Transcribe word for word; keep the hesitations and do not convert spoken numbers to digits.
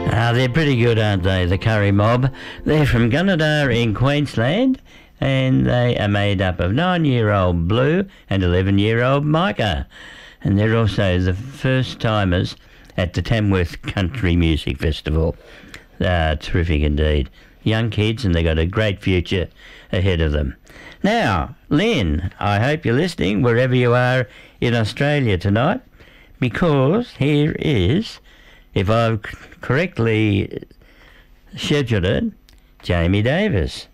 Ah, they're pretty good, aren't they, the Curry Mob? They're from Gunnedah in Queensland, and they are made up of nine-year-old Blue and eleven-year-old Micah. And they're also the first-timers at the Tamworth Country Music Festival. Ah, terrific indeed. Young kids, and they've got a great future ahead of them. Now, Lynn, I hope you're listening wherever you are in Australia tonight, because here is, if I've correctly scheduled it, Jamie Davis.